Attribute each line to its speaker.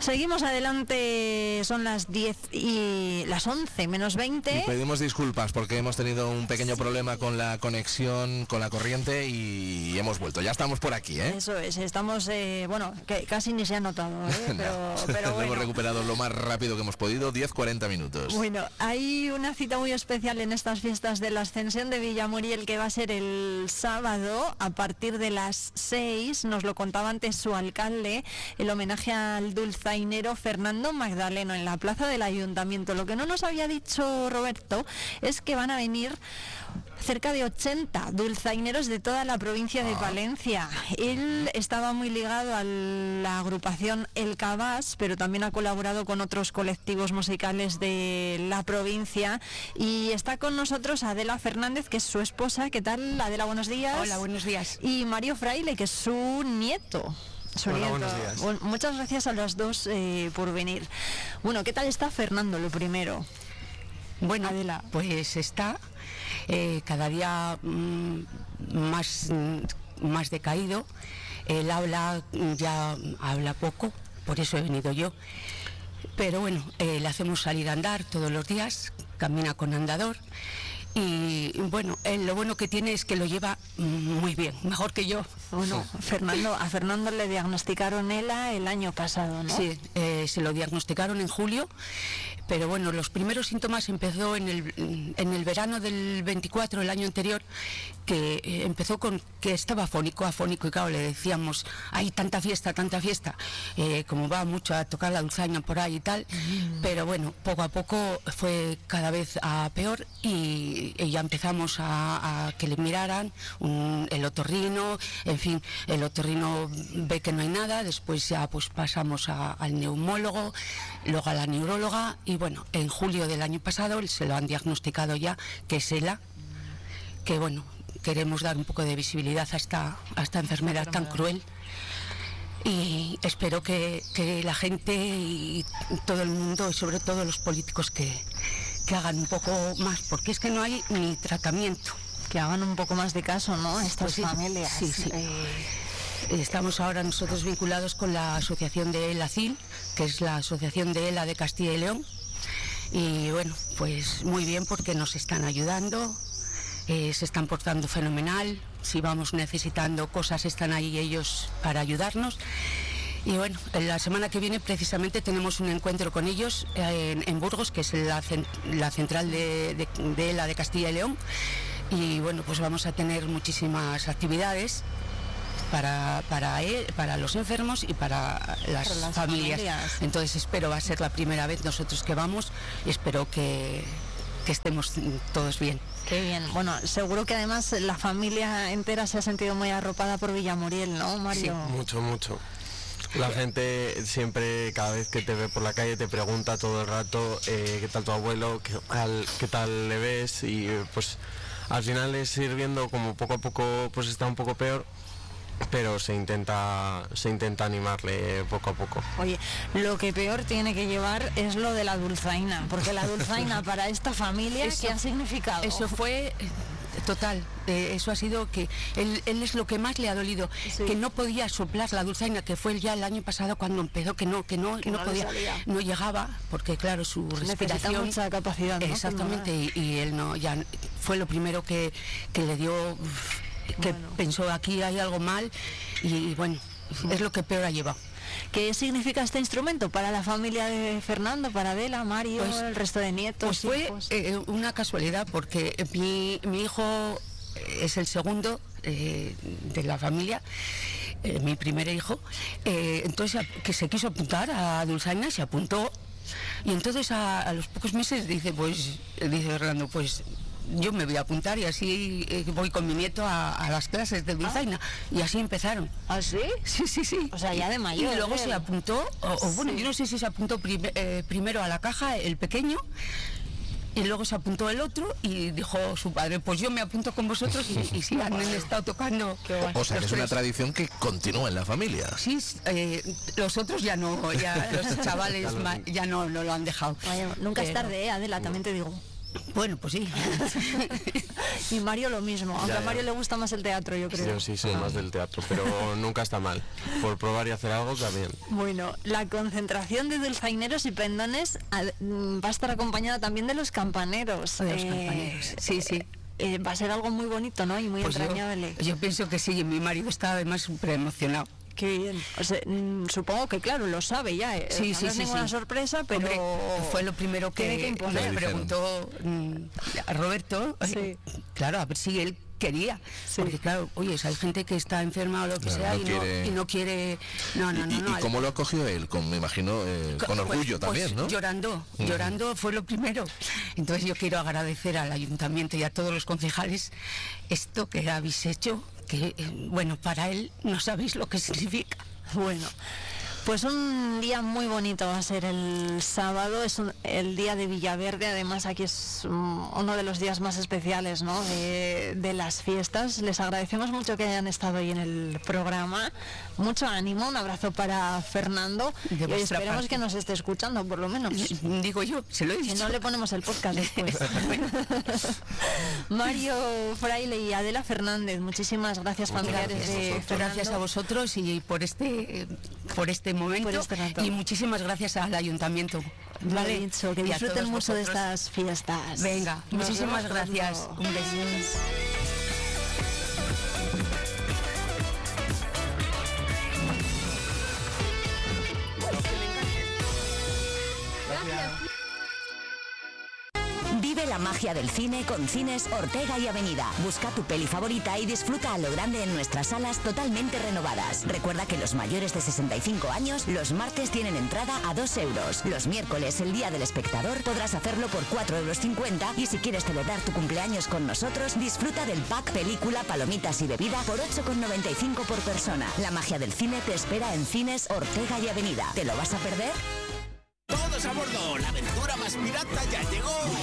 Speaker 1: Seguimos adelante, son las 10 y las 11 menos 20.
Speaker 2: Y pedimos disculpas porque hemos tenido un pequeño problema con la conexión, con la corriente y hemos vuelto. Ya estamos por aquí, ¿eh?
Speaker 1: Eso es, estamos, que casi ni se ha notado, ¿eh? pero
Speaker 2: Lo
Speaker 1: bueno.
Speaker 2: hemos recuperado lo más rápido que hemos podido, 10-40 minutos.
Speaker 1: Bueno, hay una cita muy especial en estas fiestas de la Ascensión de Villamuriel que va a ser el sábado a partir de las 6, nos lo contaba antes su alcalde, el homenaje al dulzainero Fernando Magdaleno en la plaza del Ayuntamiento. Lo que no nos había dicho Roberto es que van a venir cerca de 80 dulzaineros de toda la provincia de Palencia. Él estaba muy ligado a la agrupación El Cabás, pero también ha colaborado con otros colectivos musicales de la provincia. Y está con nosotros Adela Fernández, que es su esposa. ¿Qué tal, Adela? Buenos días.
Speaker 3: Hola, buenos días.
Speaker 1: Y Mario Fraile, que es su nieto.
Speaker 4: Hola, buenos días.
Speaker 1: Bueno, muchas gracias a los dos por venir. Bueno, ¿qué tal está Fernando, lo primero?
Speaker 3: Bueno,
Speaker 1: Adela.
Speaker 3: pues está cada día más decaído. Él ya habla poco, por eso he venido yo. Pero bueno, le hacemos salir a andar todos los días, camina con andador. Y bueno, lo bueno que tiene es que lo lleva muy bien, mejor que yo.
Speaker 1: Bueno, a Fernando le diagnosticaron ELA el año pasado, ¿no?
Speaker 3: Sí, se lo diagnosticaron en julio, pero bueno, los primeros síntomas empezó en el verano del 24, el año anterior, que empezó con que estaba afónico, y claro, le decíamos, hay tanta fiesta, como va mucho a tocar la dulzaina por ahí y tal, pero bueno, poco a poco fue cada vez a peor y ya empezamos a que le miraran el otorrino, en fin, el otorrino ve que no hay nada, después ya pues pasamos al neumólogo, luego a la neuróloga y bueno, en julio del año pasado se lo han diagnosticado ya, que es ELA, que bueno, queremos dar un poco de visibilidad a esta enfermedad tan cruel. Y espero que la gente y todo el mundo, y sobre todo los políticos, que hagan un poco más, porque es que no hay ni tratamiento.
Speaker 1: Que hagan un poco más de caso, ¿no?, a estas familias.
Speaker 3: Sí. Estamos ahora nosotros vinculados con la asociación de ELACIL, que es la asociación de ELA de Castilla y León. Y bueno, pues muy bien, porque nos están ayudando. Se están portando fenomenal, si vamos necesitando cosas están ahí ellos para ayudarnos. Y bueno, la semana que viene precisamente tenemos un encuentro con ellos en Burgos, que es la central de ELA de Castilla y León, y bueno, pues vamos a tener muchísimas actividades para él, para los enfermos y para las familias. Entonces va a ser la primera vez nosotros que vamos y espero que estemos todos bien.
Speaker 1: Qué bien. Bueno, seguro que además la familia entera se ha sentido muy arropada por Villamuriel, ¿no, Mario?
Speaker 4: Sí, mucho. La gente siempre, cada vez que te ve por la calle, te pregunta todo el rato qué tal tu abuelo, qué tal le ves, y pues al final es ir viendo como poco a poco pues está un poco peor, pero se intenta animarle poco a poco.
Speaker 1: Oye, lo que peor tiene que llevar es lo de la dulzaina, porque la dulzaina para esta familia, ¿qué ha significado?
Speaker 3: Eso fue total, eso ha sido que él es lo que más le ha dolido, que no podía soplar la dulzaina, que fue ya el año pasado cuando empezó, que no podía, no llegaba, porque claro, su respiración
Speaker 1: necesita mucha capacidad, ¿no?
Speaker 3: Exactamente, y él no, ya fue lo primero que le dio, que pensó, aquí hay algo mal, y bueno, es lo que peor ha llevado.
Speaker 1: ¿Qué significa este instrumento para la familia de Fernando, para Adela, Mario, el resto de nietos?
Speaker 3: Pues fue una casualidad, porque mi hijo es el segundo de la familia, mi primer hijo, entonces que se quiso apuntar a dulzaina, se apuntó, y entonces a los pocos meses dice Fernando, pues yo me voy a apuntar y así voy con mi nieto a las clases de dulzaina. Y así empezaron.
Speaker 1: ¿Ah, sí?
Speaker 3: Sí.
Speaker 1: O sea, ya de mayor.
Speaker 3: Y luego se apuntó, bueno, yo no sé si se apuntó primero a la caja, el pequeño, y luego se apuntó el otro y dijo su padre, pues yo me apunto con vosotros y sí, han estado tocando.
Speaker 2: O sea, que es una tradición que continúa en la familia.
Speaker 3: Sí, los otros ya no, ya los chavales ya no lo han dejado.
Speaker 1: Vaya, nunca es tarde, Adela, también te digo.
Speaker 3: Bueno, pues sí.
Speaker 1: Y Mario lo mismo, aunque
Speaker 4: Ya,
Speaker 1: a Mario
Speaker 4: ya.
Speaker 1: le gusta más el teatro, yo creo.
Speaker 4: Yo sí soy más del teatro, pero nunca está mal. Por probar y hacer algo también.
Speaker 1: Bueno, la concentración de dulzaineros y pendones va a estar acompañada también de los campaneros.
Speaker 3: De los campaneros, sí, sí.
Speaker 1: Va a ser algo muy bonito, ¿no? Y muy
Speaker 3: Pues
Speaker 1: entrañable.
Speaker 3: yo pienso que sí, mi marido está además súper emocionado.
Speaker 1: Qué bien. O sea, supongo que, claro, lo sabe ya.
Speaker 3: Sí,
Speaker 1: no
Speaker 3: sí,
Speaker 1: es
Speaker 3: sí,
Speaker 1: ninguna
Speaker 3: sí.
Speaker 1: sorpresa, pero
Speaker 3: Hombre, fue lo primero
Speaker 1: tiene que
Speaker 3: que
Speaker 1: imponer.
Speaker 3: le preguntó a Roberto,
Speaker 1: Sí.
Speaker 3: claro, a ver si él quería,
Speaker 1: Sí.
Speaker 3: porque claro, oye, si hay gente que está enferma o lo que
Speaker 2: Claro,
Speaker 3: sea
Speaker 2: no
Speaker 3: y no quiere, no,
Speaker 2: ¿Y cómo lo acogió él? Me imagino, con orgullo también, ¿no?
Speaker 3: Llorando fue lo primero. Entonces yo quiero agradecer al ayuntamiento y a todos los concejales esto que habéis hecho, que bueno, para él no sabéis lo que significa.
Speaker 1: Bueno, pues un día muy bonito va a ser el sábado, es el día de Villaverde, además aquí es uno de los días más especiales, ¿no? de las fiestas. Les agradecemos mucho que hayan estado hoy en el programa, mucho ánimo, un abrazo para Fernando
Speaker 3: De
Speaker 1: y hoy
Speaker 3: vuestra
Speaker 1: esperemos
Speaker 3: parte.
Speaker 1: que nos esté escuchando por lo menos.
Speaker 3: Digo yo, se lo he
Speaker 1: Si
Speaker 3: dicho.
Speaker 1: no, le ponemos el podcast después. Mario Fraile y Adela Fernández, muchísimas gracias, familiares de Fernando.
Speaker 3: Gracias a vosotros y por este momento,
Speaker 1: Por este rato.
Speaker 3: y muchísimas gracias al ayuntamiento.
Speaker 1: Lo
Speaker 3: ¿Vale?
Speaker 1: he dicho, que
Speaker 3: Y a
Speaker 1: disfruten
Speaker 3: todos
Speaker 1: mucho de
Speaker 3: vosotros.
Speaker 1: estas fiestas.
Speaker 3: Venga,
Speaker 1: Nos
Speaker 3: muchísimas
Speaker 1: vemos
Speaker 3: gracias.
Speaker 1: pronto.
Speaker 3: Un beso.
Speaker 5: Vive la magia del cine con Cines Ortega y Avenida. Busca tu peli favorita y disfruta a lo grande en nuestras salas totalmente renovadas. Recuerda que los mayores de 65 años los martes tienen entrada a 2 euros. Los miércoles, el día del espectador, podrás hacerlo por 4,50 euros y si quieres celebrar tu cumpleaños con nosotros, disfruta del pack película, palomitas y bebida por 8,95 por persona. La magia del cine te espera en Cines Ortega y Avenida. ¿Te lo vas a perder?
Speaker 6: Todos a bordo, la aventura más pirata ya llegó.